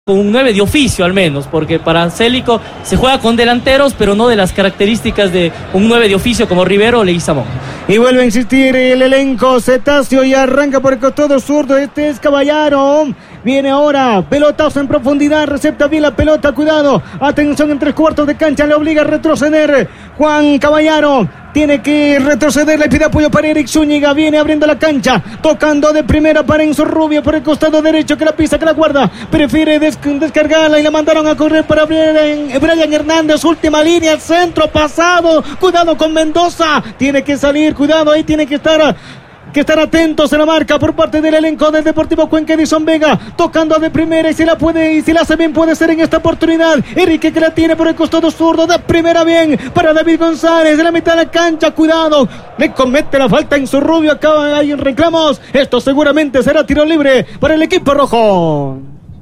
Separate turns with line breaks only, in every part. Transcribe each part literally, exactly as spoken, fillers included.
con un nueve de oficio al menos, porque para Célico se juega con delanteros, pero no de las características de un nueve de oficio como Rivero o Leguizamón.
Y vuelve a insistir el elenco Cetáceo y arranca por el costado zurdo. Este es Caballaro. Viene ahora, pelotazo en profundidad, recepta bien la pelota, cuidado, atención en tres cuartos de cancha, le obliga a retroceder Juan Caballaro. Tiene que retroceder, le pide apoyo para Eric Zúñiga, viene abriendo la cancha, tocando de primera para Enzo Rubio por el costado derecho, que la pisa, que la guarda, prefiere des- descargarla y la mandaron a correr para Brian, Brian Hernández, última línea, centro pasado, cuidado con Mendoza, tiene que salir, cuidado, ahí tiene que estar... que estar atentos a la marca por parte del elenco del Deportivo Cuenca. Edison Vega tocando de primera y si la puede y si la hace bien puede ser en esta oportunidad. Enrique, que la tiene por el costado zurdo, de primera bien para David González en la mitad de la cancha, cuidado, le comete la falta en su Rubio, acaba ahí en reclamos, esto seguramente será tiro libre para el equipo rojo.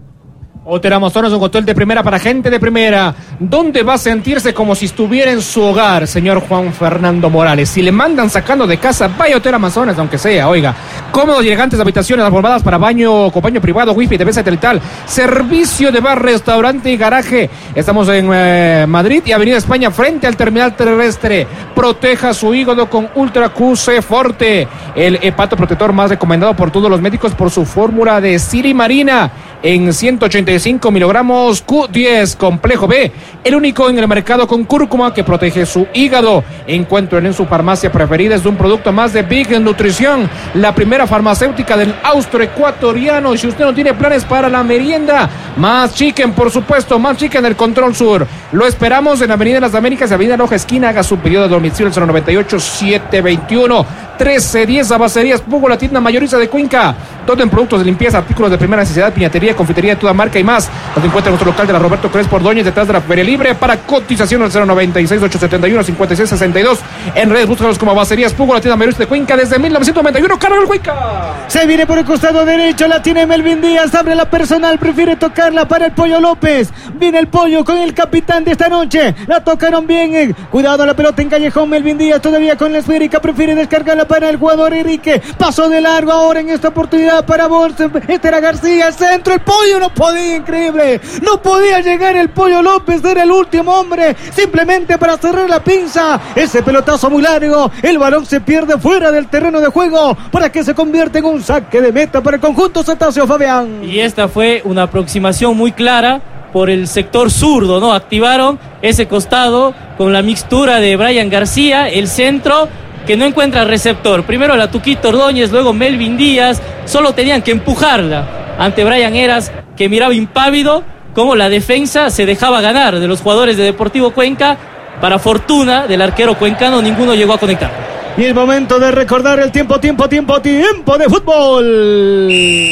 Otero Amazonas, un hotel de primera para gente de primera, donde va a sentirse como si estuviera en su hogar, señor Juan Fernando Morales. Si le mandan sacando de casa, vaya Hotel Amazonas, aunque sea, oiga. Cómodos y elegantes habitaciones abordadas para baño, con baño privado, wifi, T V satelital, servicio de bar, restaurante y garaje. Estamos en eh, Madrid y Avenida España, frente al terminal terrestre. Proteja su hígado con Ultra Q C Forte, el hepato protector más recomendado por todos los médicos por su fórmula de silimarina en ciento ochenta y cinco miligramos Q diez complejo B, el único en el mercado con cúrcuma que protege su hígado. Encuentren en su farmacia preferida, es un producto más de Big Nutrición, la primera farmacéutica del austroecuatoriano. Y si usted no tiene planes para la merienda, más chicken, por supuesto, más chicken del Control Sur. Lo esperamos en Avenida Las Américas, Avenida Loja Esquina. Haga su pedido de domicilio al cero noventa y ocho, setecientos veintiuno, trece diez. Abacerías Pugo, la tienda mayorista de Cuenca. Todo en productos de limpieza, artículos de primera necesidad, piñatería, confitería de toda marca y más. Nos encuentra en nuestro local de la Roberto Crespo Ordóñez, detrás de la Feria Libre. Para cotización al cero noventa y seis, ochocientos setenta y uno, cincuenta y seis sesenta y dos. En redes, búscalos como Abacerías Pugo, la tienda mayorista de Cuenca desde mil novecientos noventa y uno. ¡Carga el Cuenca!
Se viene por el costado derecho, la tiene Melvin Díaz, abre la personal, prefiere tocarla para el Pollo López. Viene el Pollo con el capitán de esta noche, la tocaron bien, eh. Cuidado la pelota en callejón, Melvin Díaz todavía con la esférica, prefiere descargarla para el jugador Enrique. Pasó de largo ahora en esta oportunidad para Bolsa. Este era García, el centro, el Pollo no podía, increíble, no podía llegar el Pollo López, era el último hombre, simplemente para cerrar la pinza. Ese pelotazo muy largo, el balón se pierde fuera del terreno de juego para que se convierta en un saque de meta para el conjunto Cetáceo, Fabián.
Y esta fue una aproximación muy clara por el sector zurdo, ¿no? Activaron ese costado con la mixtura de Brian García, el centro que no encuentra receptor. Primero la Tuquito Ordóñez, luego Melvin Díaz, solo tenían que empujarla ante Brian Heras, que miraba impávido cómo la defensa se dejaba ganar de los jugadores de Deportivo Cuenca. Para fortuna del arquero cuencano, ninguno llegó a conectar.
Y el momento de recordar el tiempo, tiempo, tiempo, tiempo de fútbol.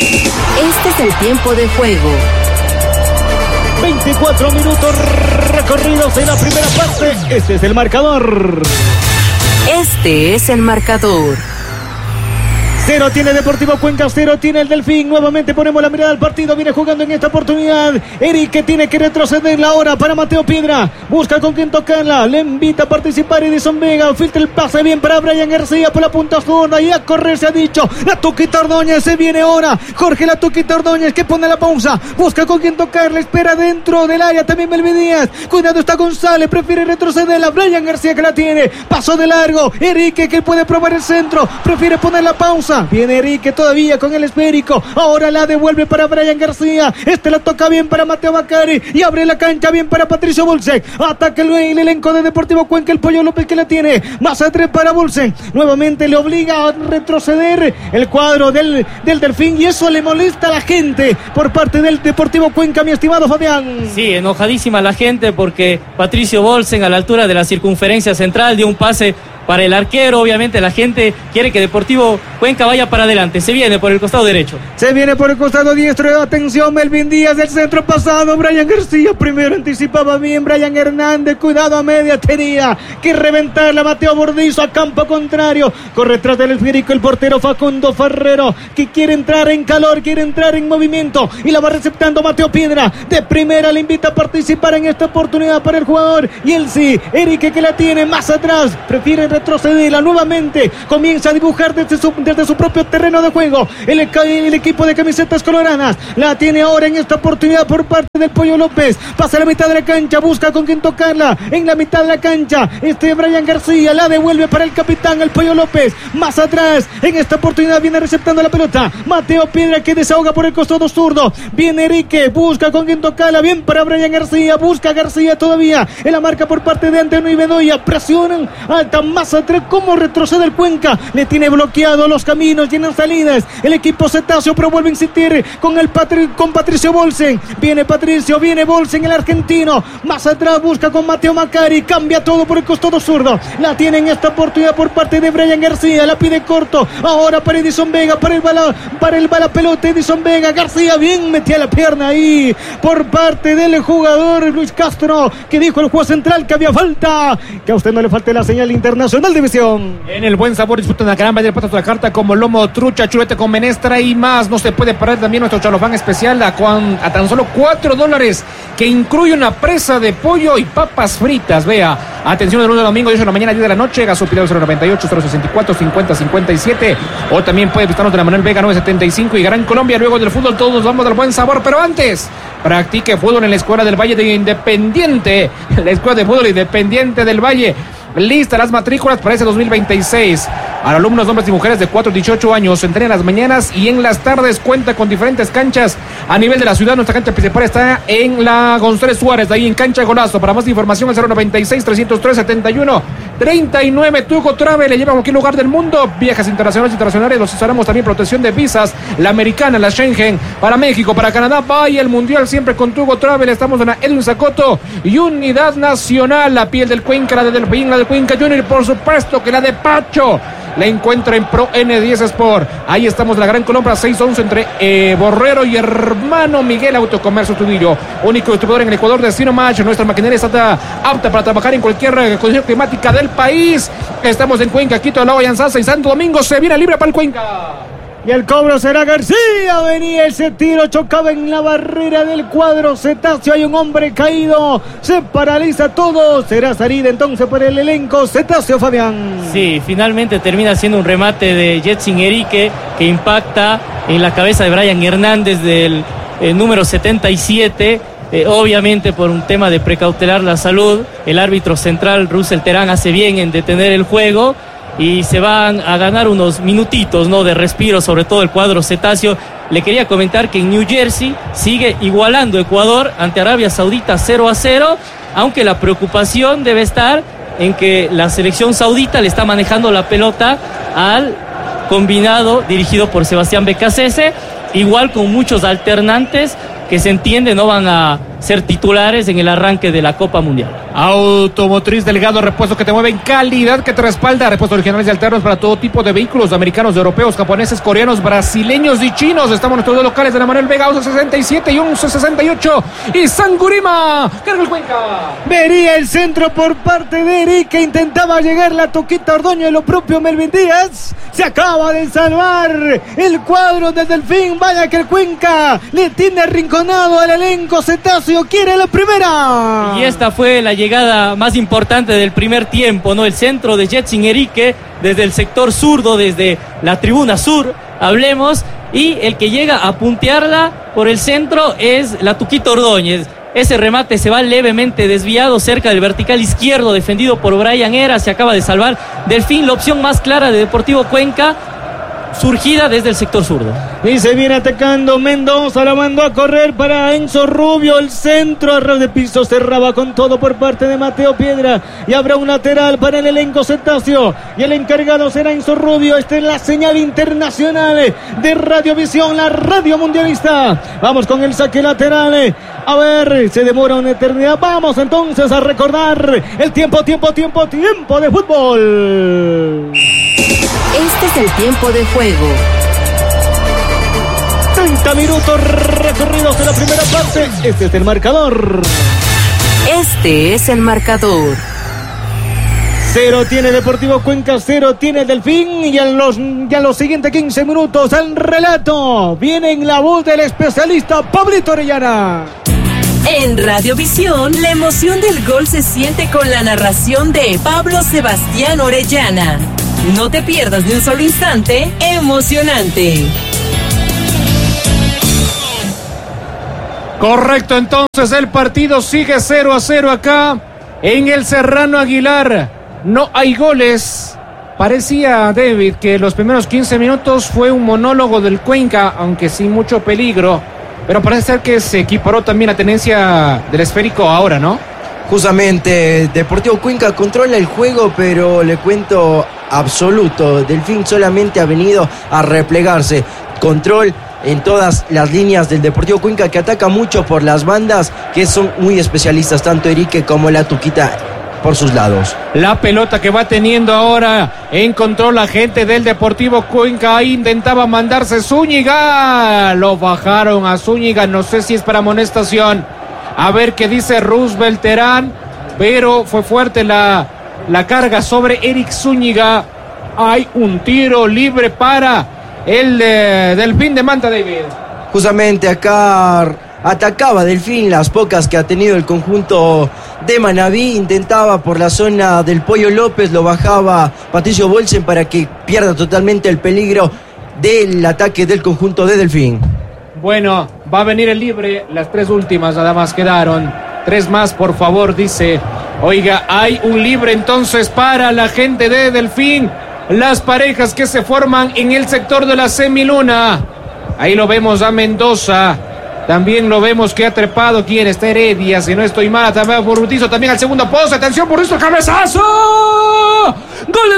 Este es el tiempo de juego.
veinticuatro minutos recorridos en la primera parte. Este es el marcador.
Este es el marcador.
Cero tiene Deportivo Cuenca, cero tiene el Delfín. Nuevamente ponemos la mirada al partido. Viene jugando en esta oportunidad Eric, que tiene que retroceder la hora para Mateo Piedra. Busca con quién tocarla. Le invita a participar Edison Vega. Filtra el pase bien para Brian García por la punta zurda. Y a correr se ha dicho. La Tuquita Ordóñez se viene ahora. Jorge la Tuquita Ordóñez, que pone la pausa. Busca con quién tocarla. Espera dentro del área también Melvin Díaz. Cuidado, está González. Prefiere retrocederla. Brian García, que la tiene. Paso de largo. Eric, que puede probar el centro. Prefiere poner la pausa. Viene Enrique todavía con el esférico. Ahora la devuelve para Brian García. Este la toca bien para Mateo Bacari. Y abre la cancha bien para Patricio Bolsec. Ataca el, el elenco de Deportivo Cuenca. El Pollo López, que la tiene. Más a tres para Bolsec. Nuevamente le obliga a retroceder el cuadro del, del Delfín. Y eso le molesta a la gente por parte del Deportivo Cuenca, mi estimado Fabián.
Sí, enojadísima la gente porque Patricio Bolsec, a la altura de la circunferencia central, dio un pase para el arquero. Obviamente la gente quiere que Deportivo Cuenca vaya para adelante. Se viene por el costado derecho.
Se viene por el costado diestro. Atención, Melvin Díaz del centro pasado. Brian García primero anticipaba bien. Brian Hernández, cuidado, a media tenía que reventarla. Mateo Bordizo a campo contrario. Corre tras del esférico el portero Facundo Ferrero, que quiere entrar en calor, quiere entrar en movimiento. Y la va receptando Mateo Piedra. De primera le invita a participar en esta oportunidad para el jugador. Y él sí, Eric, que la tiene más atrás. Prefiere retrocederla nuevamente. Comienza a dibujar desde su, desde su propio terreno de juego el, el equipo de camisetas coloradas. La tiene ahora en esta oportunidad por parte del Pollo López. Pasa a la mitad de la cancha, busca con quién tocarla. En la mitad de la cancha, este Brian García la devuelve para el capitán, el Pollo López. Más atrás, en esta oportunidad viene receptando la pelota Mateo Piedra, que desahoga por el costado zurdo. Viene Enrique, busca con quién tocarla. Bien para Brian García, busca García todavía en la marca por parte de Antonio y Bedoya. Presionan alta más atrás. Cómo retrocede el Cuenca, le tiene bloqueado los caminos, llenan salidas el equipo cetáceo, pero vuelve a insistir con el Patri con Patricio Bolsen. Viene Patricio, viene Bolsen, el argentino. Más atrás busca con Mateo Macari, cambia todo por el costado zurdo. La tiene en esta oportunidad por parte de Brian García, la pide corto. Ahora para Edison Vega, para el bala, para el bala pelota Edison Vega. García bien metía la pierna ahí por parte del jugador Luis Castro, que dijo el juez central que había falta, que a usted no le falte la señal internacional de visión.
En el Buen Sabor disfrutan una gran variedad de platos de la carta como lomo, trucha, chulete con menestra y más. No se puede perder también nuestro chalofán especial a, cuan, a tan solo cuatro dólares, que incluye una presa de pollo y papas fritas. Vea, atención, de lunes a domingo, ocho de la mañana, diez de la noche. Gasopideo cero noventa y ocho, cero sesenta y cuatro, cincuenta, cincuenta y siete. O también puede visitarnos de la Manuel Vega nueve setenta y cinco y Gran Colombia. Luego del fútbol todos vamos al Buen Sabor, pero antes practique fútbol en la Escuela del Valle de Independiente. La Escuela de Fútbol Independiente del Valle. Lista las matrículas para ese dos mil veintiséis. A alumnos, hombres y mujeres de cuatro a dieciocho años. Se entrena en las mañanas y en las tardes. Cuenta con diferentes canchas a nivel de la ciudad. Nuestra cancha principal está en la González Suárez, ahí en Cancha Golazo. Para más información, el cero noventa y seis, trescientos tres, setenta y uno, treinta y nueve. Tugo Travel le lleva a cualquier lugar del mundo. Viajes internacionales e internacionales. Los asesoramos también protección de visas. La americana, la Schengen. Para México, para Canadá. Vaya el mundial siempre con Tugo Travel. Estamos en la Edwin Zacoto y Unidad Nacional. La piel del Cuenca, la de Delfín, la del Cuenca Junior, por supuesto que la de Pacho la encuentra en Pro N diez Sport. Ahí estamos, la gran compra seis once entre eh, Borrero y Hermano Miguel Autocomercio Tudillo. Único distribuidor en el Ecuador de Sinomatch. Nuestra maquinaria está apta para trabajar en cualquier condición climática del país. Estamos en Cuenca, Quito, Lao, Yanzasa y Santo Domingo. Se viene libre para el Cuenca.
Y el cobro será García. Venía ese tiro, chocaba en la barrera del cuadro cetáceo. Hay un hombre caído. Se paraliza todo. Será salida entonces por el elenco cetáceo, Fabián.
Sí, finalmente termina siendo un remate de Jetsin Erique que impacta en la cabeza de Brian Hernández del el número setenta y siete. Eh, obviamente por un tema de precautelar la salud, el árbitro central Russell Terán hace bien en detener el juego. Y se van a ganar unos minutitos, ¿no?, de respiro, sobre todo el cuadro cetáceo. Le quería comentar que en New Jersey sigue igualando Ecuador ante Arabia Saudita cero a cero, aunque la preocupación debe estar en que la selección saudita le está manejando la pelota al combinado dirigido por Sebastián Becasese, igual con muchos alternantes que se entiende no van a ser titulares en el arranque de la Copa Mundial.
Automotriz Delgado, repuestos que te mueven, calidad que te respalda, repuestos originales y alternos para todo tipo de vehículos, americanos, europeos, japoneses, coreanos, brasileños y chinos. Estamos en nuestros dos locales de la Manuel Vega, once sesenta y siete y once sesenta y ocho, y Sangurima, carga el Cuenca.
Vería el centro por parte de Eric, que intentaba llegar la Toquita Ordoño, y lo propio Melvin Díaz se acaba de salvar el cuadro desde el fin. Vaya que el Cuenca le tiene arrinconado al elenco cetáceo. Quiere la primera.
Y esta fue la llegada más importante del primer tiempo, ¿no? El centro de Jetsin Erique desde el sector zurdo, desde la tribuna sur, hablemos, y el que llega a puntearla por el centro es la Tuquita Ordóñez. Ese remate se va levemente desviado cerca del vertical izquierdo, defendido por Brian Era. Se acaba de salvar Delfín, la opción más clara de Deportivo Cuenca, surgida desde el sector zurdo.
Y se viene atacando Mendoza, la mandó a correr para Enzo Rubio, el centro a ras de piso, cerraba con todo por parte de Mateo Piedra, y habrá un lateral para el elenco cetáceo, y el encargado será Enzo Rubio. Esta es la señal internacional de Radiovisión, la radio mundialista. Vamos con el saque lateral. A ver, se demora una eternidad. Vamos entonces a recordar el tiempo, tiempo, tiempo, tiempo de fútbol.
Este es el tiempo de juego.
treinta minutos recorridos de la primera parte. Este es el marcador.
Este es el marcador.
Cero tiene Deportivo Cuenca, cero tiene Delfín. Y en los, ya en los siguientes quince minutos, el relato viene en la voz del especialista Pablito Orellana.
En Radiovisión, la emoción del gol se siente con la narración de Pablo Sebastián Orellana. No te pierdas ni un solo instante emocionante.
Correcto, entonces el partido sigue cero a cero acá en el Serrano Aguilar. No hay goles. Parecía, David, que los primeros quince minutos fue un monólogo del Cuenca, aunque sin mucho peligro. Pero parece ser que se equiparó también la tenencia del esférico ahora, ¿no?
Justamente, Deportivo Cuenca controla el juego, pero le cuento absoluto. Delfín solamente ha venido a replegarse. Control en todas las líneas del Deportivo Cuenca, que ataca mucho por las bandas, que son muy especialistas, tanto Erique como la Tuquita por sus lados.
La pelota que va teniendo ahora en control la gente del Deportivo Cuenca. Ahí intentaba mandarse Zúñiga. Lo bajaron a Zúñiga, no sé si es para amonestación. A ver qué dice Roosevelt Terán, pero fue fuerte la, la carga sobre Eric Zúñiga. Hay un tiro libre para el eh, Delfín de Manta, David.
Justamente acá atacaba Delfín, las pocas que ha tenido el conjunto de Manabí. Intentaba por la zona del Pollo López, lo bajaba Patricio Bolsen para que pierda totalmente el peligro del ataque del conjunto de Delfín.
Bueno, va a venir el libre, las tres últimas nada más quedaron. Tres más, por favor, dice. Oiga, hay un libre entonces para la gente de Delfín. Las parejas que se forman en el sector de la semiluna. Ahí lo vemos a Mendoza. También lo vemos que ha trepado. ¿Quién está? Heredia, si no estoy mal. También Burrutizo, también al segundo poste. Atención, Burrutizo, cabezazo. ¡Gol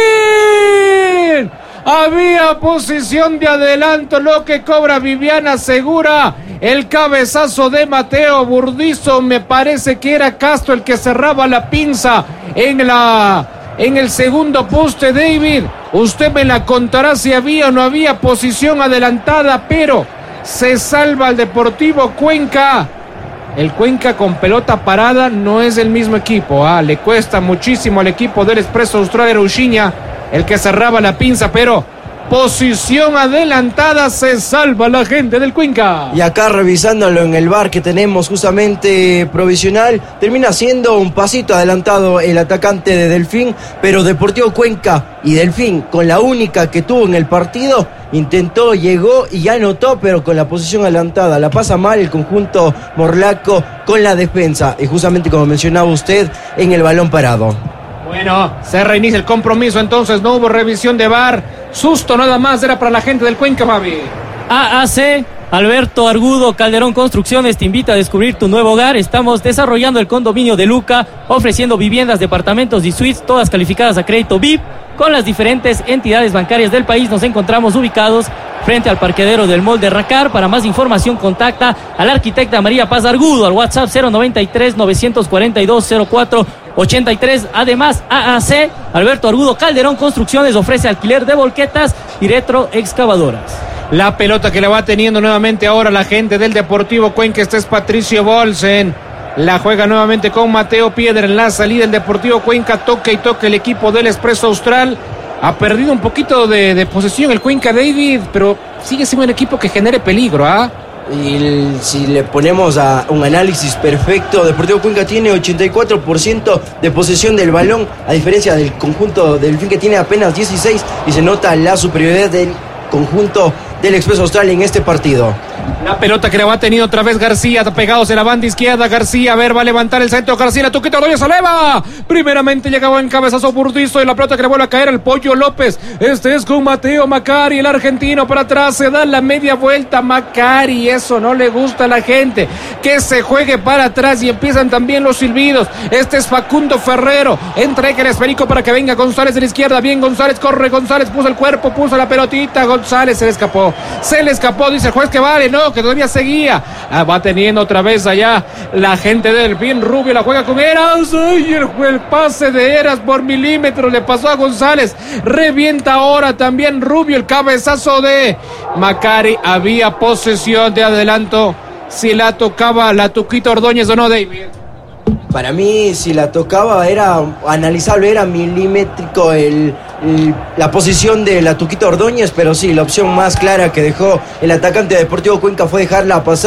de Delfín! Había posición de adelanto, lo que cobra Viviana Segura. El cabezazo de Mateo Burdizo, me parece que era Castro el que cerraba la pinza en la en el segundo poste. David, usted me la contará si había o no había posición adelantada, pero se salva el Deportivo Cuenca. El Cuenca con pelota parada no es el mismo equipo, ¿ah? Le cuesta muchísimo al equipo del Expreso Austral Arauchiña, el que cerraba la pinza, pero posición adelantada, se salva la gente del Cuenca.
Y acá revisándolo en el V A R que tenemos justamente provisional, termina siendo un pasito adelantado el atacante de Delfín, pero Deportivo Cuenca y Delfín, con la única que tuvo en el partido, intentó, llegó y anotó, pero con la posición adelantada. La pasa mal el conjunto morlaco con la defensa, y justamente como mencionaba usted, en el balón parado.
Bueno, se reinicia el compromiso, entonces no hubo revisión de V A R. Susto nada más, era para la gente del Cuenca, Fabi.
A A C, Alberto Argudo, Calderón Construcciones te invita a descubrir tu nuevo hogar. Estamos desarrollando el condominio de Luca, ofreciendo viviendas, departamentos y suites, todas calificadas a crédito V I P, con las diferentes entidades bancarias del país. Nos encontramos ubicados frente al parqueadero del Mall de Racar. Para más información, contacta a la arquitecta María Paz Argudo al WhatsApp cero noventa y tres, novecientos cuarenta y dos, cero cuatro ochenta y tres. Además, A A C, Alberto Argudo, Calderón Construcciones, ofrece alquiler de volquetas y retroexcavadoras.
La pelota que la va teniendo nuevamente ahora la gente del Deportivo Cuenca. Este es Patricio Bolsen. La juega nuevamente con Mateo Piedra en la salida del Deportivo Cuenca. Toca y toca el equipo del Expreso Austral. Ha perdido un poquito de, de posesión el Cuenca, David, pero sigue siendo un equipo que genere peligro, ¿ah?
Y el, si le ponemos a un análisis perfecto, Deportivo Cuenca tiene ochenta y cuatro por ciento de posesión del balón, a diferencia del conjunto del Delfín, que tiene apenas dieciséis, y se nota la superioridad del conjunto del Expreso Austral en este partido.
La pelota que la va teniendo otra vez García, pegados en la banda izquierda. García, a ver, va a levantar el centro. García, la Tuquita Ordóñez, eleva. Primeramente llegaba en cabezazo Burdizo, y la pelota que le vuelve a caer al Pollo López. Este es con Mateo Macari, el argentino, para atrás. Se da la media vuelta Macari. Eso no le gusta a la gente, que se juegue para atrás, y empiezan también los silbidos. Este es Facundo Ferrero. Entrega el esférico para que venga González de la izquierda. Bien, González, corre González, puso el cuerpo, puso la pelotita. González se le escapó. Se le escapó, dice el juez que vale. No, que todavía seguía. Ah, va teniendo otra vez allá la gente del Delfín. Rubio la juega con Eras. Ay, el, el pase de Eras por milímetros le pasó a González. Revienta ahora también Rubio. El cabezazo de Macari. Había posesión de adelanto. Si la tocaba la Tuquita Ordóñez o no, David.
Para mí, si la tocaba, era analizable, era milimétrico el, el, la posición de la Tuquita Ordóñez, pero sí, la opción más clara que dejó el atacante de Deportivo Cuenca fue dejarla pasar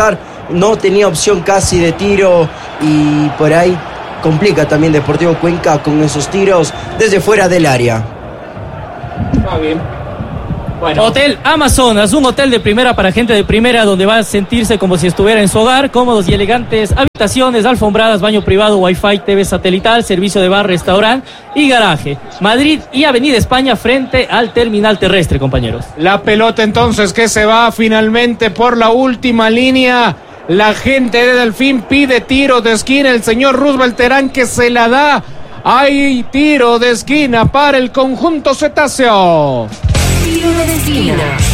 no tenía opción casi de tiro y por ahí complica también Deportivo Cuenca con esos tiros desde fuera del área.
Está bien. Bueno.
Hotel Amazonas, un hotel de primera para gente de primera donde va a sentirse como si estuviera en su hogar, cómodos y elegantes habitaciones, alfombradas, baño privado, wifi, T V satelital, servicio de bar, restaurante y garaje. Madrid y Avenida España frente al terminal terrestre, compañeros.
La pelota entonces que se va finalmente por la última línea. La gente de Delfín pide tiro de esquina. El señor Roosevelt Terán que se la da. Hay tiro de esquina para el conjunto cetáceo.
Tiro de esquina.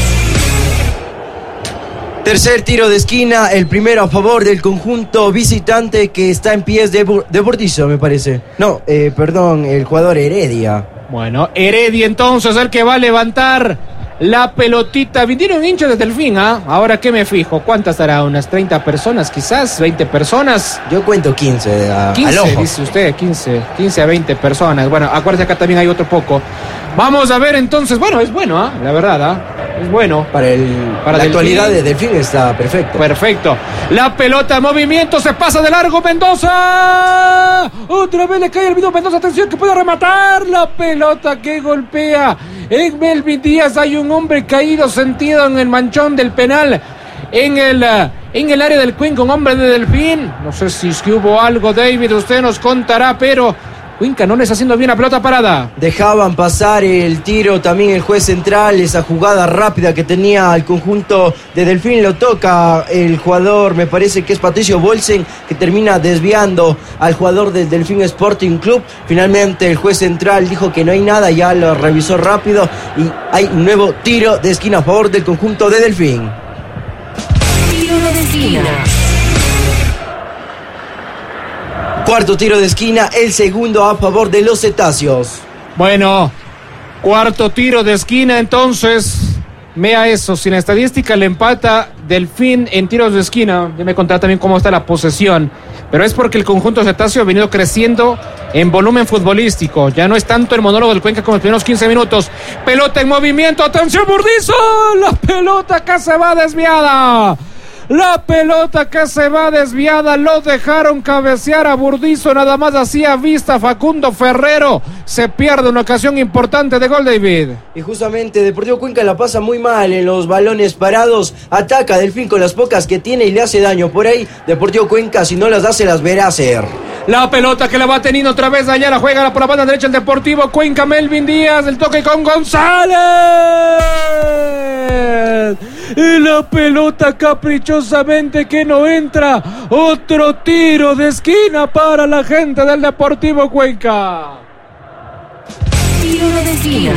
Tercer tiro de esquina, el primero a favor del conjunto visitante que está en pies de, de Burdizo, me parece. No, eh, perdón, el jugador Heredia.
Bueno, Heredia entonces el que va a levantar la pelotita. Vinieron hinchas de Delfín, ¿ah? ¿eh? Ahora que me fijo, ¿cuántas será? ¿Unas treinta personas quizás? ¿veinte personas?
Yo cuento quince. A,
quince,
al ojo.
dice usted, quince, quince a veinte personas. Bueno, acuérdate acá también hay otro poco. Vamos a ver entonces, bueno, es bueno, ¿ah? ¿eh? La verdad, ¿ah? ¿eh? Es bueno.
Para, el, para la Delfín. Actualidad de Delfín está perfecto.
Perfecto. La pelota en movimiento, se pasa de largo Mendoza. Otra vez le cae el mismo Mendoza, atención que puede rematar la pelota que golpea. En Melvin Díaz hay un hombre caído, sentido en el manchón del penal. En el, en el área del Cuenca, un hombre de Delfín. No sé si es que hubo algo, David, usted nos contará, pero Cuenca no le está haciendo bien la pelota parada.
Dejaban pasar el tiro también el juez central, esa jugada rápida que tenía el conjunto de Delfín, lo toca el jugador, me parece que es Patricio Bolsen, que termina desviando al jugador del Delfín Sporting Club. Finalmente el juez central dijo que no hay nada, ya lo revisó rápido y hay un nuevo tiro de esquina a favor del conjunto de Delfín.
Tiro de esquina.
Cuarto tiro de esquina, el segundo a favor de los cetáceos.
Bueno, cuarto tiro de esquina entonces. Vea eso, si la estadística le empata Delfín en tiros de esquina, ya me contará también cómo está la posesión, pero es porque el conjunto cetáceo ha venido creciendo en volumen futbolístico, ya no es tanto el monólogo del Cuenca como los primeros quince minutos. Pelota en movimiento, atención Burdizo, la pelota que se va desviada. La pelota que se va desviada, lo dejaron cabecear a Burdizo, nada más hacía vista Facundo Ferrero, se pierde una ocasión importante de gol, David.
Y justamente Deportivo Cuenca la pasa muy mal en los balones parados, ataca Delfín con las pocas que tiene y le hace daño por ahí. Deportivo Cuenca si no las da se las verá hacer.
La pelota que la va teniendo otra vez allá, la juega por la banda derecha el Deportivo Cuenca, Melvin Díaz, el toque con González. Y la pelota caprichosamente que no entra. Otro tiro de esquina para la gente del Deportivo Cuenca.
Tiro de esquina.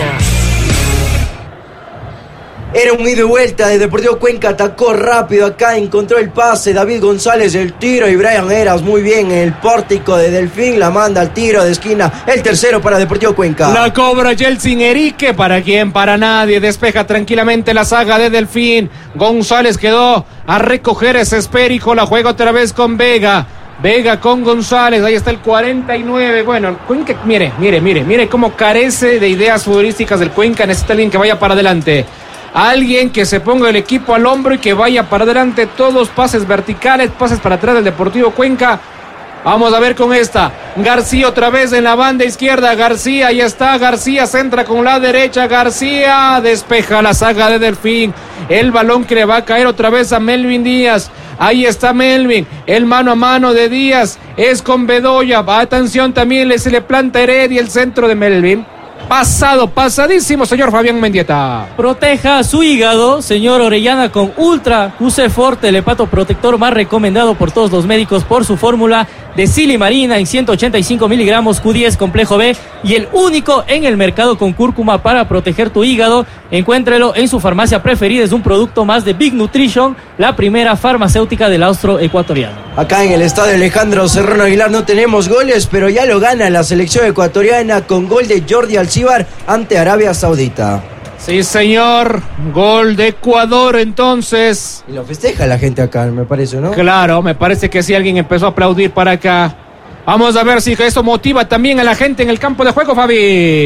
Era un ida y vuelta de Deportivo Cuenca, atacó rápido acá, encontró el pase, David González el tiro y Brian Heras muy bien en el pórtico de Delfín, la manda al tiro de esquina, el tercero para Deportivo Cuenca.
La cobra Yeltsin Erique, ¿para quién? Para nadie, despeja tranquilamente la saga de Delfín, González quedó a recoger ese esférico, la juega otra vez con Vega. Vega con González, ahí está el cuarenta y nueve. Bueno, Cuenca, mire, mire, mire, mire cómo carece de ideas futbolísticas del Cuenca, necesita alguien que vaya para adelante. Alguien que se ponga el equipo al hombro y que vaya para adelante, todos pases verticales, pases para atrás del Deportivo Cuenca. Vamos a ver con esta, García otra vez en la banda izquierda, García, ahí está, García centra con la derecha, García despeja la saga de Delfín, el balón que le va a caer otra vez a Melvin Díaz, ahí está Melvin, el mano a mano de Díaz, es con Bedoya, atención también, le, se le planta Heredia el centro de Melvin. Pasado, pasadísimo, señor Fabián Mendieta.
Proteja su hígado, señor Orellana, con Ultra Q C Forte, el hepato protector más recomendado por todos los médicos por su fórmula de silimarina en ciento ochenta y cinco miligramos, Q diez complejo B y el único en el mercado con cúrcuma para proteger tu hígado. Encuéntrelo en su farmacia preferida, es un producto más de Big Nutrition, la primera farmacéutica del austroecuatoriano.
Acá en el estadio Alejandro Serrano Aguilar no tenemos goles, pero ya lo gana la selección ecuatoriana con gol de Jordi Alcibar ante Arabia Saudita.
Sí, señor, gol de Ecuador entonces.
Y lo festeja la gente acá, me parece, ¿no?
Claro, me parece que sí, alguien empezó a aplaudir para acá. Vamos a ver si eso motiva también a la gente en el campo de juego, Fabi.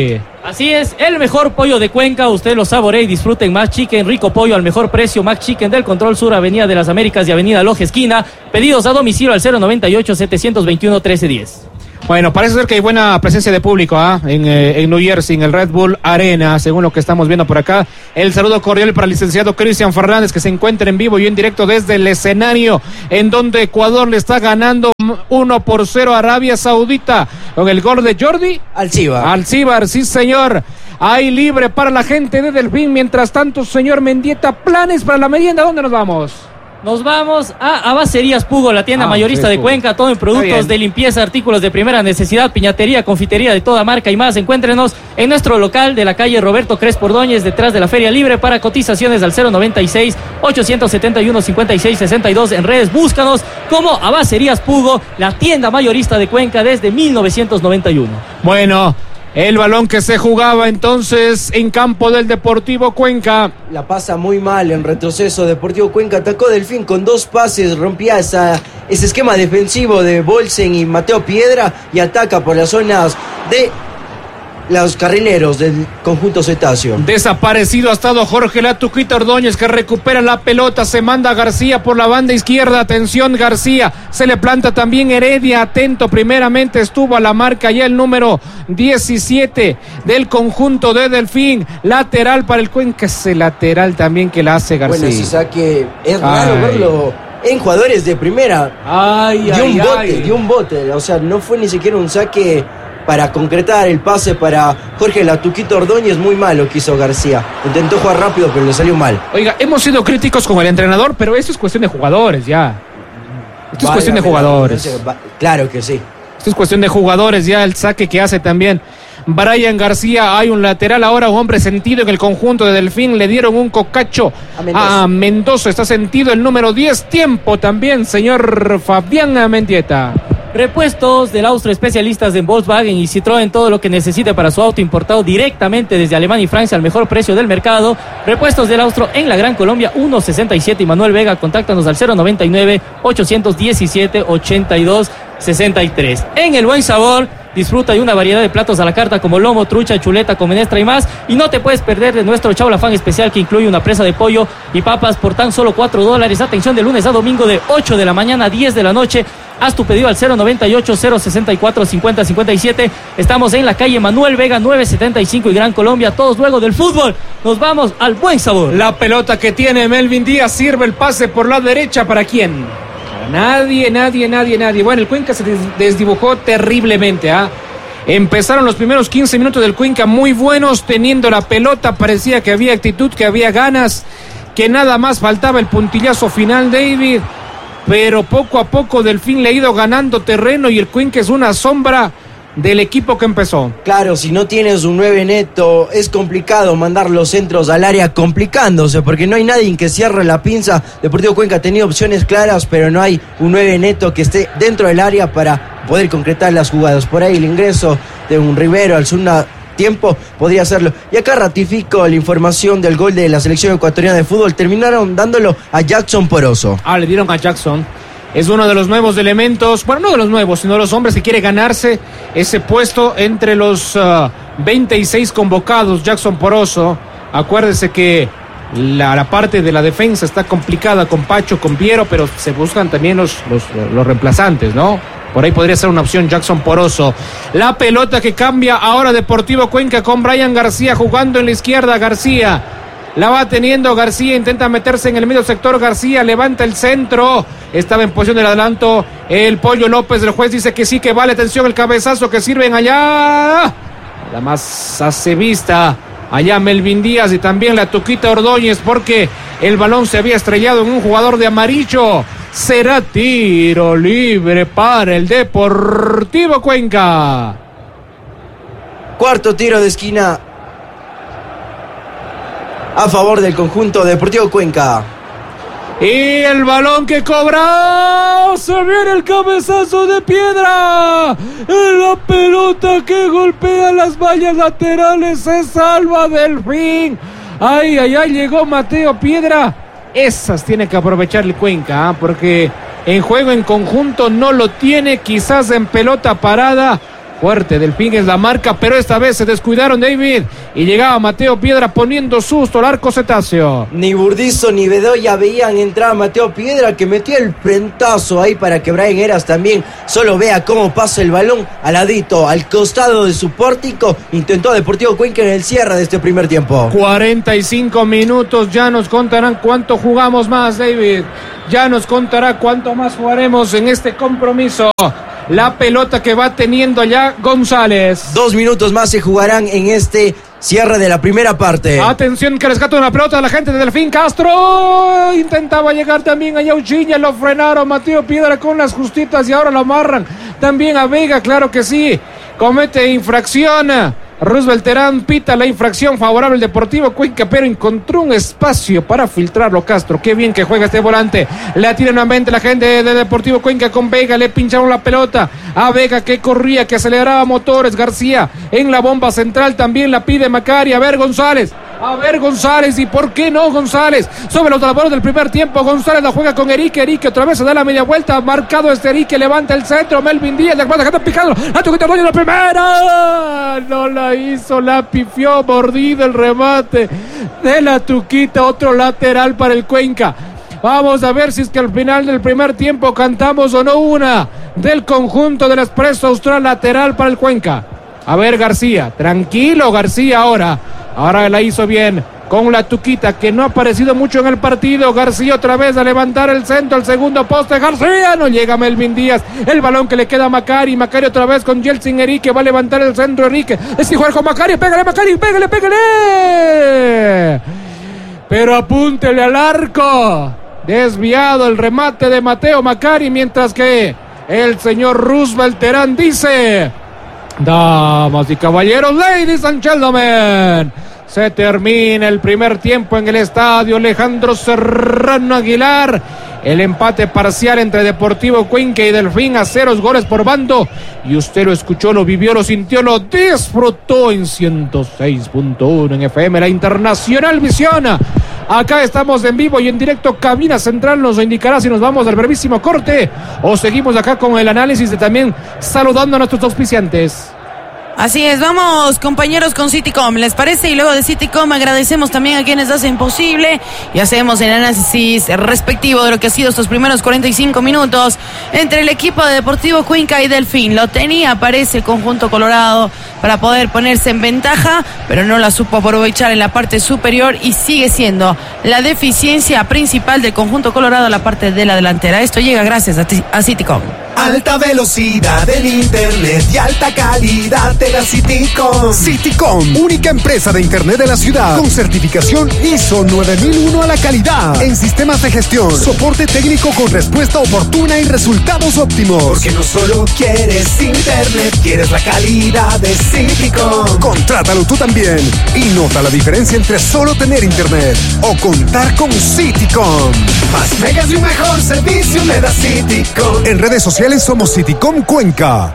Así es, el mejor pollo de Cuenca, usted lo saborea y disfruten Max Chicken, rico pollo al mejor precio. Max Chicken del Control Sur, Avenida de las Américas y Avenida Loja Esquina. Pedidos a domicilio al cero noventa y ocho, setecientos veintiuno, trece diez.
Bueno, parece ser que hay buena presencia de público ¿ah? en, eh, en New Jersey, en el Red Bull Arena, según lo que estamos viendo por acá. El saludo cordial para el licenciado Cristian Fernández, que se encuentra en vivo y en directo desde el escenario, en donde Ecuador le está ganando uno por cero a Arabia Saudita, con el gol de Jordi
Alcibar.
Alcibar, sí señor. Hay libre para la gente de Delfín. Mientras tanto, señor Mendieta, planes para la merienda, ¿dónde nos vamos?
Nos vamos a Abacerías Pugo, la tienda
ah,
mayorista
sí,
de Cuenca, todo en productos de limpieza, artículos de primera necesidad, piñatería, confitería de toda marca y más. Encuéntrenos en nuestro local de la calle Roberto Crespo Ordóñez, detrás de la Feria Libre. Para cotizaciones al cero noventa y seis, ochocientos setenta y uno, cincuenta y seis sesenta y dos. En redes búscanos como Abacerías Pugo, la tienda mayorista de Cuenca desde mil novecientos noventa y uno.
Bueno, el balón que se jugaba entonces en campo del Deportivo Cuenca.
La pasa muy mal en retroceso. Deportivo Cuenca atacó Delfín con dos pases, rompía esa, ese esquema defensivo de Bolsen y Mateo Piedra y ataca por las zonas de los carrileros del conjunto cetáceo.
Desaparecido ha estado Jorge La Tuquita Ordóñez, que recupera la pelota, se manda a García por la banda izquierda. Atención, García, se le planta también Heredia, atento, primeramente estuvo a la marca ya el número diecisiete del conjunto de Delfín, lateral para el Cuenca, ese lateral también que la hace García.
Bueno, ese saque es raro ay. verlo en jugadores de primera.
Ay,
dio
ay,
un bote,
ay.
dio un bote, o sea, no fue ni siquiera un saque para concretar el pase para Jorge La Tuquita Ordóñez. Muy malo que hizo García. Intentó jugar rápido, pero le salió mal.
Oiga, hemos sido críticos con el entrenador, pero esto es cuestión de jugadores ya. Esto es Vaya, cuestión de jugadores.
Va, claro que sí.
Esto es cuestión de jugadores ya, el saque que hace también Brian García. Hay un lateral ahora, un hombre sentido en el conjunto de Delfín. Le dieron un cocacho a Mendoza. A Mendoza. Está sentido el número diez. Tiempo también, señor Fabián Mendieta.
Repuestos del Austro, especialistas en Volkswagen y Citroën, todo lo que necesite para su auto importado directamente desde Alemania y Francia al mejor precio del mercado. Repuestos del Austro en la Gran Colombia, ciento sesenta y siete y Manuel Vega. Contáctanos al cero noventa y nueve, ochocientos diecisiete, ochenta y dos sesenta y tres. En El Buen Sabor, disfruta de una variedad de platos a la carta como lomo, trucha, chuleta, con menestra y más. Y no te puedes perder de nuestro chaulafán especial, que incluye una presa de pollo y papas por tan solo cuatro dólares. Atención, de lunes a domingo de ocho de la mañana a diez de la noche. Haz tu pedido al cero noventa y ocho, cero sesenta y cuatro, cincuenta cincuenta y siete. Estamos en la calle Manuel Vega novecientos setenta y cinco y Gran Colombia. Todos luego del fútbol nos vamos al Buen Sabor.
La pelota que tiene Melvin Díaz, sirve el pase por la derecha. ¿Para quién? Para nadie, nadie, nadie, nadie. Bueno, el Cuenca se desdibujó terriblemente, ¿ah? ¿eh? Empezaron los primeros quince minutos del Cuenca muy buenos, teniendo la pelota. Parecía que había actitud, que había ganas, que nada más faltaba el puntillazo final, David. Pero poco a poco Delfín le ha ido ganando terreno y el Cuenca es una sombra del equipo que empezó.
Claro, si no tienes un nueve neto, es complicado mandar los centros al área complicándose, porque no hay nadie que cierre la pinza. Deportivo Cuenca ha tenido opciones claras, pero no hay un nueve neto que esté dentro del área para poder concretar las jugadas. Por ahí el ingreso de un Rivero al segundo tiempo podría hacerlo. Y acá ratifico la información del gol de la selección ecuatoriana de fútbol. Terminaron dándolo a Jackson Poroso.
Ah, le dieron a Jackson. Es uno de los nuevos elementos, bueno, no de los nuevos, sino de los hombres que quiere ganarse ese puesto entre los uh, veintiséis convocados. Jackson Poroso, acuérdese que la, la parte de la defensa está complicada con Pacho, con Piero, pero se buscan también los, los, los reemplazantes, ¿no? Por ahí podría ser una opción Jackson Poroso. La pelota que cambia ahora Deportivo Cuenca con Brian García jugando en la izquierda. García la va teniendo, García intenta meterse en el medio sector. García levanta el centro, estaba en posición del adelanto el Pollo López. El juez dice que sí, que vale. Atención, el cabezazo que sirven allá. La más hace vista allá Melvin Díaz y también La Tuquita Ordóñez, porque el balón se había estrellado en un jugador de amarillo. Será tiro libre para el Deportivo Cuenca.
Cuarto tiro de esquina a favor del conjunto Deportivo Cuenca.
Y el balón que cobra, se viene el cabezazo de Piedra. La pelota que golpea las vallas laterales, se salva Delfín. Ay, ay, ay, llegó Mateo Piedra. Esas tiene que aprovechar el Cuenca, ¿eh? Porque en juego en conjunto no lo tiene, quizás en pelota parada Fuerte, Delfín es la marca, pero esta vez se descuidaron, David, y llegaba Mateo Piedra poniendo susto al arco cetáceo.
Ni Burdizo ni Bedoya veían entrar a Mateo Piedra, que metió el frentazo ahí para que Brian Heras también solo vea cómo pasa el balón al ladito, al costado de su pórtico. Intentó a Deportivo Cuenca en el cierre de este primer tiempo.
cuarenta y cinco minutos, ya nos contarán cuánto jugamos más, David. Ya nos contará cuánto más jugaremos en este compromiso. La pelota que va teniendo ya González.
Dos minutos más se jugarán en este cierre de la primera parte.
Atención que rescata una pelota de la gente de Delfín Castro. Intentaba llegar también a Yauchiña, lo frenaron Mateo Piedra con las justitas y ahora lo amarran. También a Vega, claro que sí. Comete infracción. Roosevelt Terán pita la infracción favorable al Deportivo Cuenca, pero encontró un espacio para filtrarlo Castro. Qué bien que juega este volante. La tira nuevamente la gente de Deportivo Cuenca con Vega. Le pincharon la pelota a Vega, que corría, que aceleraba motores. García en la bomba central también la pide Macari. A ver González. A ver González, y por qué no González, sobre los labores del primer tiempo. González la juega con Erique, Erique otra vez se da la media vuelta, marcado este Erique, levanta el centro, Melvin Díaz, la cuarta que está picando, la toquita de la primera, no la hizo, la pifió, mordido el remate de la Tuquita, otro lateral para el Cuenca. Vamos a ver si es que al final del primer tiempo cantamos o no una del conjunto del Expreso Austral, lateral para el Cuenca. A ver García, tranquilo García ahora. Ahora la hizo bien con la Tuquita, que no ha aparecido mucho en el partido. García otra vez a levantar el centro, el segundo poste. García, no llega Melvin Díaz. El balón que le queda a Macari. Macari otra vez con Yeltsin Erique. Va a levantar el centro Enrique. Es igual con Macari. Pégale, Macari, pégale, pégale. Pero apúntele al arco. Desviado el remate de Mateo Macari, mientras que el señor Roosevelt Terán dice: damas y caballeros, ladies and gentlemen, se termina el primer tiempo en el estadio Alejandro Serrano Aguilar. El empate parcial entre Deportivo Cuenca y Delfín a ceros goles por bando. Y usted lo escuchó, lo vivió, lo sintió, lo disfrutó en ciento seis punto uno en F M, la Internacional Visión. Acá estamos en vivo y en directo. Cabina Central nos indicará si nos vamos al brevísimo corte o seguimos acá con el análisis de también saludando a nuestros auspiciantes.
Así es, vamos compañeros con Citycom, ¿les parece? Y luego de Citycom agradecemos también a quienes hacen posible y hacemos el análisis respectivo de lo que ha sido estos primeros cuarenta y cinco minutos entre el equipo de Deportivo Cuenca y Delfín. Lo tenía, parece, el conjunto colorado para poder ponerse en ventaja, pero no la supo aprovechar en la parte superior y sigue siendo la deficiencia principal del conjunto colorado, la parte de la delantera. Esto llega gracias a, ti, a Citycom.
Alta velocidad en internet y alta calidad de la Citycom. Citycom, única empresa de internet de la ciudad con certificación I S O nueve mil uno a la calidad en sistemas de gestión, soporte técnico con respuesta oportuna y resultados óptimos. Porque no solo quieres internet, quieres la calidad de Citycom. Contrátalo tú también y nota la diferencia entre solo tener internet o contar con Citycom. Más megas y un mejor servicio me da Citycom. En redes sociales somos Citycom Cuenca.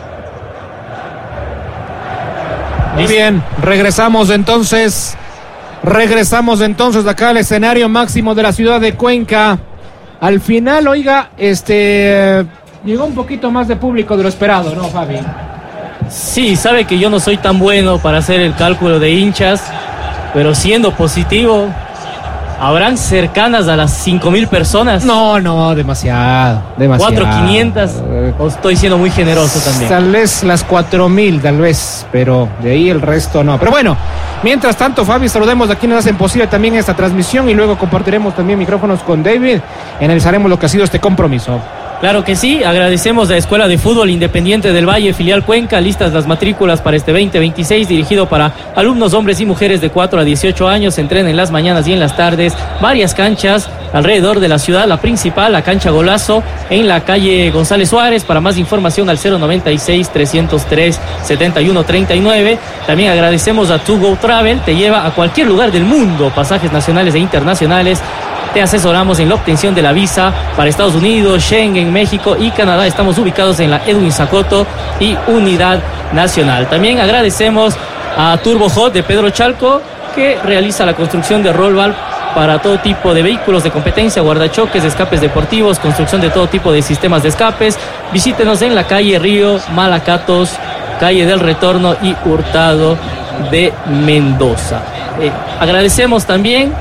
Muy bien, regresamos entonces, regresamos entonces acá al escenario máximo de la ciudad de Cuenca. Al final, oiga, este, llegó un poquito más de público de lo esperado, ¿no, Fabi?
Sí, sabe que yo no soy tan bueno para hacer el cálculo de hinchas, pero siendo positivo, ¿habrán cercanas a las cinco mil personas?
No, no, demasiado, demasiado.
¿cuatro mil quinientas? ¿O estoy siendo muy generoso también?
Tal vez las cuatro mil, tal vez, pero de ahí el resto no. Pero bueno, mientras tanto, Fabi, saludemos a quienes hacen posible también esta transmisión y luego compartiremos también micrófonos con David y analizaremos lo que ha sido este compromiso.
Claro que sí, agradecemos a la Escuela de Fútbol Independiente del Valle, filial Cuenca, listas las matrículas para este veinte veintiséis, dirigido para alumnos hombres y mujeres de cuatro a dieciocho años, se entrena en las mañanas y en las tardes, varias canchas alrededor de la ciudad, la principal, la cancha Golazo, en la calle González Suárez. Para más información al cero noventa y seis, trescientos tres, setenta y uno treinta y nueve. También agradecemos a To Go Travel, te lleva a cualquier lugar del mundo, pasajes nacionales e internacionales. Te asesoramos en la obtención de la visa para Estados Unidos, Schengen, México y Canadá. Estamos ubicados en la Edwin Zacoto y Unidad Nacional. También agradecemos a Turbo Hot de Pedro Chalco, que realiza la construcción de rollbar para todo tipo de vehículos de competencia, guardachoques, escapes deportivos, construcción de todo tipo de sistemas de escapes. Visítenos en la calle Río Malacatos calle del Retorno y Hurtado de Mendoza. Eh, agradecemos también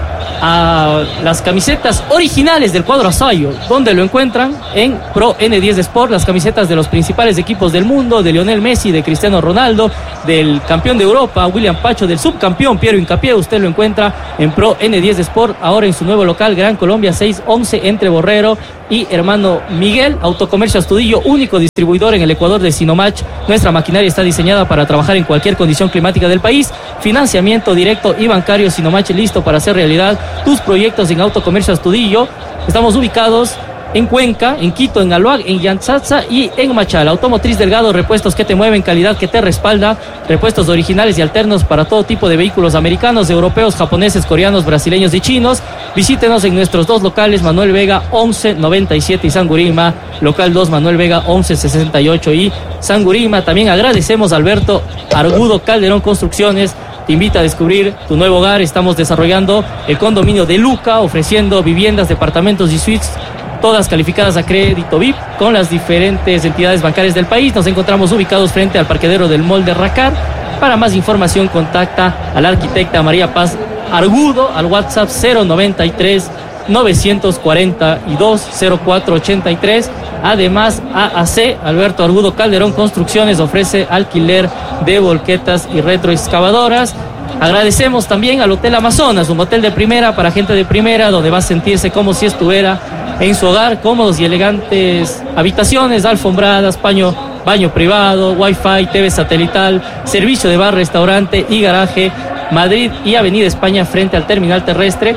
a las camisetas originales del cuadro Asayo, donde lo encuentran en Pro N diez Sport, las camisetas de los principales equipos del mundo, de Lionel Messi, de Cristiano Ronaldo, del campeón de Europa, William Pacho, del subcampeón Piero Hincapié. Usted lo encuentra en Pro N diez Sport, ahora en su nuevo local, Gran Colombia seiscientos once, entre Borrero y Hermano Miguel. Autocomercio Astudillo, único distribuidor en el Ecuador de Sinomach. Nuestra maquinaria está diseñada para trabajar en cualquier condición climática del país. Financiamiento directo y bancario Sinomach, listo para hacer realidad tus proyectos en Autocomercio Astudillo. Estamos ubicados en Cuenca, en Quito, en Aluag, en Yantzatza y en Machala. Automotriz Delgado, repuestos que te mueven, calidad que te respalda, repuestos originales y alternos para todo tipo de vehículos americanos, europeos, japoneses, coreanos, brasileños y chinos. Visítenos en nuestros dos locales, Manuel Vega once noventa y siete y Sangurima, local dos, Manuel Vega once sesenta y ocho y Sangurima. También agradecemos a Alberto Argudo Calderón Construcciones. Te invita a descubrir tu nuevo hogar. Estamos desarrollando el condominio de Luca, ofreciendo viviendas, departamentos y suites, todas calificadas a crédito V I P con las diferentes entidades bancarias del país. Nos encontramos ubicados frente al parqueadero del Mall de Racar. Para más información, contacta a la arquitecta María Paz Argudo al WhatsApp cero noventa y tres novecientos cuarenta y dos cero cuatro ochenta y tres. Además, A A C, Alberto Argudo Calderón Construcciones, ofrece alquiler de volquetas y retroexcavadoras. Agradecemos también al Hotel Amazonas, un hotel de primera para gente de primera, donde va a sentirse como si estuviera en su hogar. Cómodos y elegantes habitaciones, alfombradas, baño, baño privado, wifi, T V satelital, servicio de bar, restaurante y garaje. Madrid y Avenida España, frente al terminal terrestre.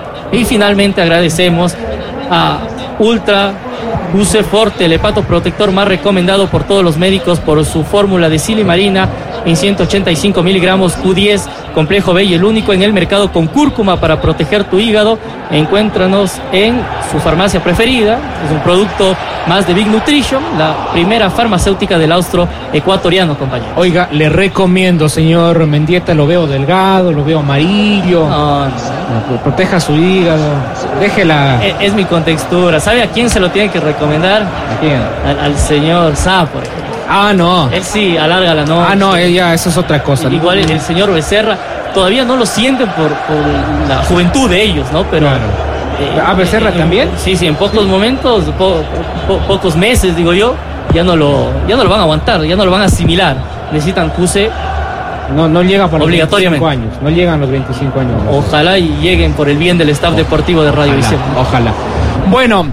Y finalmente agradecemos a Ultra Buce Forte, el hepato protector más recomendado por todos los médicos por su fórmula de silimarina en ciento ochenta y cinco miligramos Q diez, complejo B y el único en el mercado con cúrcuma para proteger tu hígado. Encuéntranos en su farmacia preferida. Es un producto más de Big Nutrition, la primera farmacéutica del austro ecuatoriano, compañero.
Oiga, le recomiendo, señor Mendieta, lo veo delgado, lo veo amarillo.
No, no.
Proteja su hígado, déjela.
Es, es mi contextura. ¿Sabe a quién se lo tiene que recomendar?
¿A quién?
Al, al señor Sá, por ejemplo.
Ah, no.
Él sí alarga la noche.
Ah, no, ya, eso es otra cosa.
Igual el, el señor Becerra, todavía no lo sienten por, por la juventud de ellos, ¿no? Pero
claro.
eh,
¿Ah, Becerra
eh,
también?
Sí, sí, en pocos momentos, po, po, pocos meses, digo yo, ya no lo ya no lo van a aguantar, ya no lo van a asimilar. Necesitan Q C.
No, no llegan por los
obligatoriamente
veinticinco años. No llegan los veinticinco años. ¿No?
Ojalá y lleguen por el bien del staff deportivo de Radio Visión.
Ojalá. Bueno,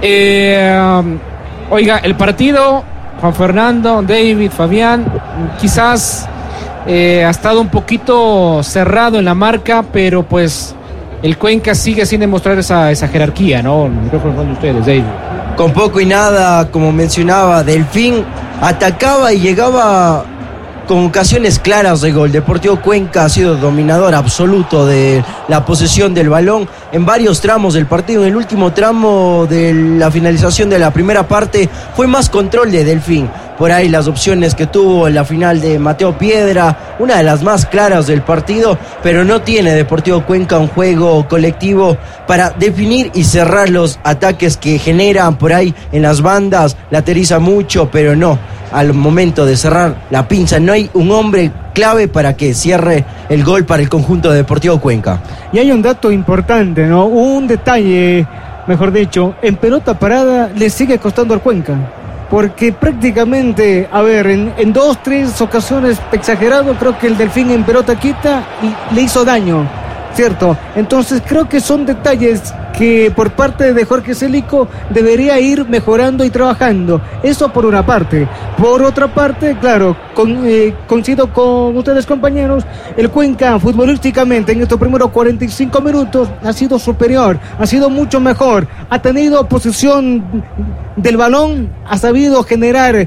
eh, oiga, el partido, Juan Fernando, David, Fabián, quizás eh, ha estado un poquito cerrado en la marca, pero pues el Cuenca sigue sin demostrar esa, esa jerarquía, ¿no? El micrófono con ustedes, David.
Con poco y nada, como mencionaba, Delfín atacaba y llegaba con ocasiones claras de gol. Deportivo Cuenca ha sido dominador absoluto de la posesión del balón en varios tramos del partido. En el último tramo de la finalización de la primera parte fue más control de Delfín. Por ahí las opciones que tuvo en la final de Mateo Piedra, una de las más claras del partido, pero no tiene Deportivo Cuenca un juego colectivo para definir y cerrar los ataques que generan por ahí en las bandas. Lateriza mucho, pero no, al momento de cerrar la pinza no hay un hombre clave para que cierre el gol para el conjunto de Deportivo Cuenca.
Y hay un dato importante, ¿no? Un detalle, mejor dicho, en pelota parada le sigue costando al Cuenca. Porque prácticamente, a ver, en, en dos, tres ocasiones exagerado, creo que el Delfín en pelota quita y le hizo daño, ¿cierto? Entonces creo que son detalles que por parte de Jorge Célico debería ir mejorando y trabajando. Eso por una parte. Por otra parte, claro, con, eh, coincido con ustedes, compañeros, el Cuenca futbolísticamente en estos primeros cuarenta y cinco minutos ha sido superior, ha sido mucho mejor, ha tenido posesión del balón, ha sabido generar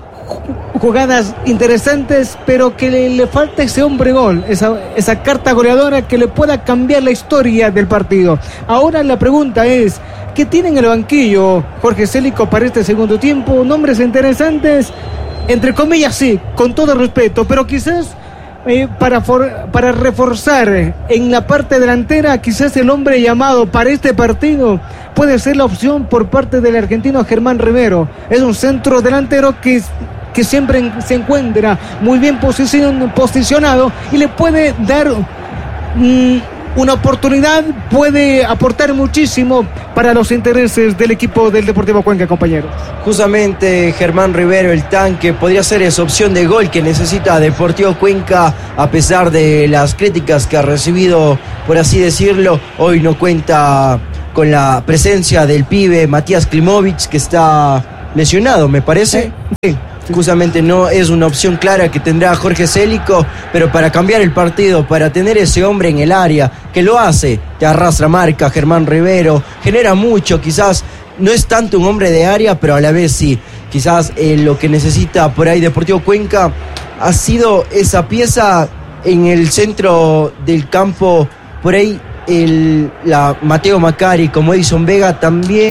jugadas interesantes, pero que le, le falta ese hombre gol, esa, esa carta goleadora que le pueda cambiar la historia del partido. Ahora la pregunta es, ¿qué tiene en el banquillo Jorge Célico para este segundo tiempo? Nombres interesantes, entre comillas sí, con todo respeto, pero quizás eh, para, for, para reforzar en la parte delantera, quizás el hombre llamado para este partido puede ser la opción por parte del argentino Germán Rivero. Es un centro delantero que que siempre se encuentra muy bien posición, posicionado y le puede dar mmm, una oportunidad, puede aportar muchísimo para los intereses del equipo del Deportivo Cuenca, compañeros.
Justamente Germán Rivero, el tanque, podría ser esa opción de gol que necesita Deportivo Cuenca, a pesar de las críticas que ha recibido, por así decirlo. Hoy no cuenta con la presencia del pibe Matías Klimovic, que está lesionado, me parece.
Sí, sí.
Justamente no es una opción clara que tendrá Jorge Célico, pero para cambiar el partido, para tener ese hombre en el área, que lo hace, te arrastra marca, Germán Rivero, genera mucho, quizás no es tanto un hombre de área, pero a la vez sí, quizás eh, lo que necesita por ahí Deportivo Cuenca ha sido esa pieza en el centro del campo, por ahí el, la Mateo Macari como Edison Vega también.